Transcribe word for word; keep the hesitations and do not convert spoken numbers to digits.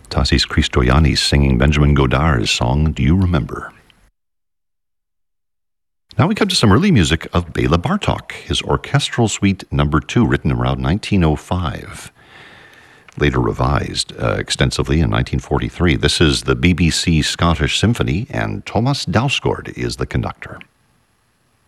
Tassis Christoyannis singing Benjamin Godard's song, Do You Remember? Now we come to some early music of Bela Bartok, his orchestral suite number two, written around nineteen oh five. Later revised uh, extensively in nineteen forty-three. This is the B B C Scottish Symphony, and Thomas Dausgaard is the conductor.